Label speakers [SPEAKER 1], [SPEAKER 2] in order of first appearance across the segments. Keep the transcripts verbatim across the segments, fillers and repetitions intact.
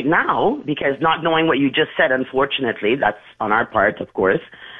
[SPEAKER 1] right now, because not knowing what you just said, unfortunately, that's on our part, of course.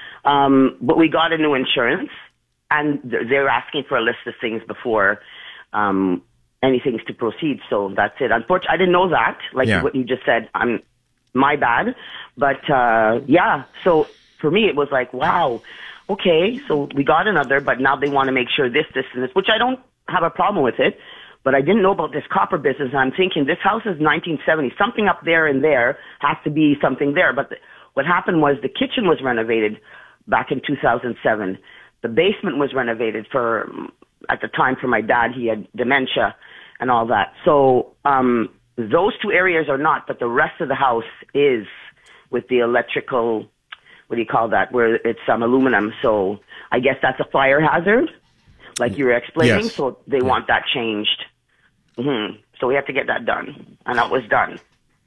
[SPEAKER 1] Um, but we got a new insurance, and they were asking for a list of things before um, anything's to proceed. So that's it. Unfortunately, I didn't know that, like yeah. what you just said. I'm my bad. But uh, yeah, so for me, it was like, wow, okay, so we got another, but now they want to make sure this, this, and this, which I don't have a problem with it. But I didn't know about this copper business. And I'm thinking, this house is nineteen seventy. Something up there and there has to be something there. But the, what happened was the kitchen was renovated back in two thousand seven. The basement was renovated for, at the time, for my dad. He had dementia and all that. So um, those two areas are not, but the rest of the house is with the electrical, what do you call that, where it's um, aluminum. So I guess that's a fire hazard, like you were explaining. Yes. So they yeah. want that changed. Mm-hmm. So we have to get that done, and that was done.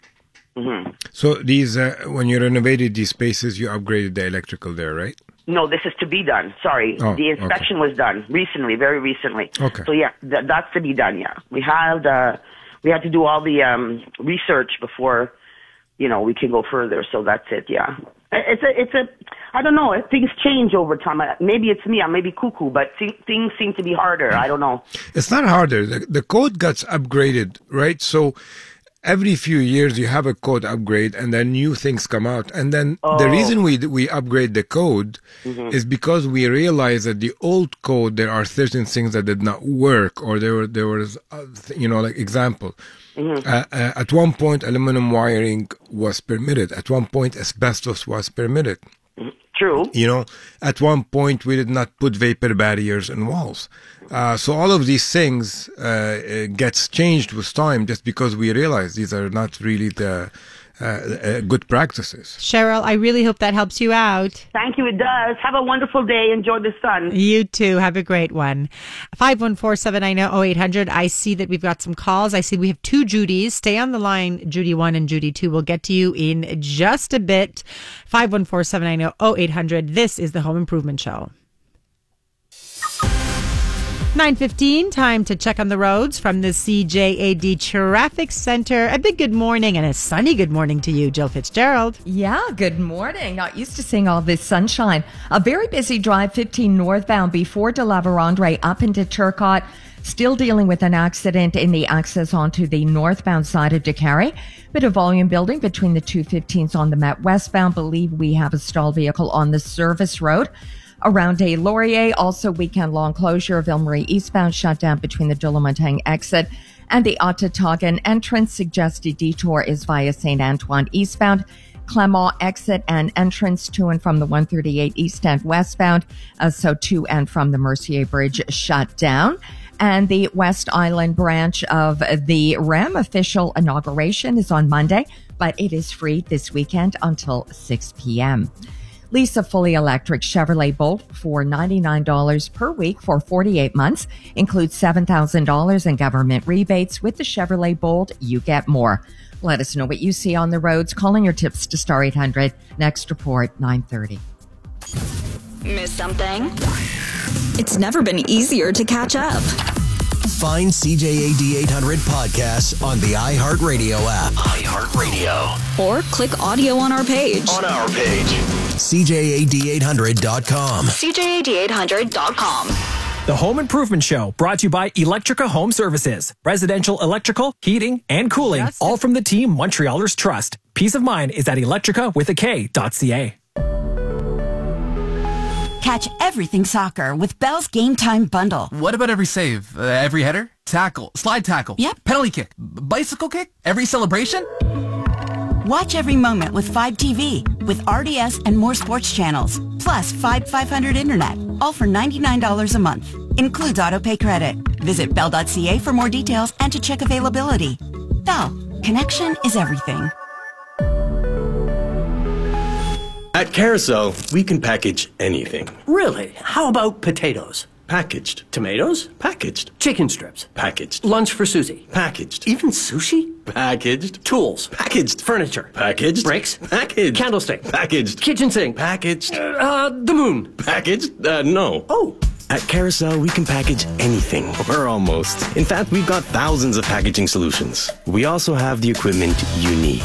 [SPEAKER 1] Mm-hmm.
[SPEAKER 2] So these, uh, when you renovated these spaces, you upgraded the electrical there, right?
[SPEAKER 1] No, this is to be done. Sorry, oh, the inspection okay. was done recently, very recently.
[SPEAKER 2] Okay.
[SPEAKER 1] So yeah, th- that's to be done. Yeah, we had uh, we had to do all the um, research before, you know, we can go further. So that's it. Yeah, it's a it's a I don't know. Things change over time. Maybe it's me. I may be cuckoo, but th- things seem to be harder. I don't know.
[SPEAKER 2] It's not harder. The, the code gets upgraded, right? So every few years you have a code upgrade, and then new things come out. And then oh. the reason we we upgrade the code mm-hmm. is because we realize that the old code, there are certain things that did not work, or there were there was uh, you know, like example. Mm-hmm. Uh, uh, at one point, aluminum wiring was permitted. At one point, asbestos was permitted.
[SPEAKER 1] True.
[SPEAKER 2] You know, at one point we did not put vapor barriers in walls. Uh, so all of these things uh, gets changed with time, just because we realize these are not really the uh, uh, good practices.
[SPEAKER 3] Cheryl, I really hope that helps you out.
[SPEAKER 1] Thank you. It does. Have a wonderful day. Enjoy the sun.
[SPEAKER 3] You too. Have a great one. five one four, seven nine zero, zero eight hundred. I see that we've got some calls. I see we have two Judys. Stay on the line, Judy one and Judy two. We'll get to you in just a bit. five one four, seven nine zero, zero eight hundred. This is the Home Improvement Show. nine fifteen, time to check on the roads from the C J A D Traffic Center. A big good morning and a sunny good morning to you, Jill Fitzgerald.
[SPEAKER 4] Yeah, good morning. Not used to seeing all this sunshine. A very busy drive fifteen northbound before De La Vérendrye up into Turcotte. Still dealing with an accident in the access onto the northbound side of DeCarry. Bit of volume building between the two fifteens on the Met westbound. Believe we have a stalled vehicle on the service road. Around Des Lauriers, also weekend-long closure of Ville Marie eastbound shut down between the de la Montagne exit and the Ottawagan entrance. Suggested detour is via Saint Antoine eastbound. Clermont exit and entrance to and from the one thirty-eight east and westbound, uh, so to and from the Mercier Bridge shut down. And the West Island branch of the R E M official inauguration is on Monday, but it is free this weekend until six p.m. Lease a fully electric Chevrolet Bolt for ninety-nine dollars per week for forty-eight months. Includes seven thousand dollars in government rebates. With the Chevrolet Bolt, you get more. Let us know what you see on the roads. Calling your tips to star eight hundred. Next report, nine thirty.
[SPEAKER 5] Miss something? It's never been easier to catch up.
[SPEAKER 6] Find C J A D eight hundred podcasts on the iHeartRadio app.
[SPEAKER 5] iHeartRadio. Or click audio on our page.
[SPEAKER 6] On our page. C J A D eight hundred dot com.
[SPEAKER 5] C J A D eight hundred dot com.
[SPEAKER 7] The Home Improvement Show, brought to you by Electrica Home Services. Residential electrical, heating, and cooling, yes. all from the team Montrealers trust. Peace of mind is at electrica with a K dot C A.
[SPEAKER 8] Catch everything soccer with Bell's Game Time Bundle.
[SPEAKER 9] What about every save? Uh, every header? Tackle? Slide tackle?
[SPEAKER 8] Yep.
[SPEAKER 9] Penalty kick? B- bicycle kick? Every celebration?
[SPEAKER 8] Watch every moment with Fibe T V with R D S and more sports channels. Plus Fibe five hundred Internet. All for ninety-nine dollars a month. Includes autopay credit. Visit bell dot c a for more details and to check availability. Bell. Connection is everything.
[SPEAKER 10] At Carousel, we can package anything.
[SPEAKER 11] Really? How about potatoes?
[SPEAKER 10] Packaged.
[SPEAKER 11] Tomatoes?
[SPEAKER 10] Packaged.
[SPEAKER 11] Chicken strips?
[SPEAKER 10] Packaged.
[SPEAKER 11] Lunch for Susie?
[SPEAKER 10] Packaged.
[SPEAKER 11] Even sushi?
[SPEAKER 10] Packaged.
[SPEAKER 11] Tools?
[SPEAKER 10] Packaged.
[SPEAKER 11] Furniture?
[SPEAKER 10] Packaged.
[SPEAKER 11] Bricks?
[SPEAKER 10] Packaged.
[SPEAKER 11] Candlestick?
[SPEAKER 10] Packaged.
[SPEAKER 11] Kitchen sink?
[SPEAKER 10] Packaged.
[SPEAKER 11] Uh, uh, the moon?
[SPEAKER 10] Packaged? Uh, no.
[SPEAKER 11] Oh.
[SPEAKER 10] At Carousel, we can package anything, or almost. In fact, we've got thousands of packaging solutions. We also have the equipment you need.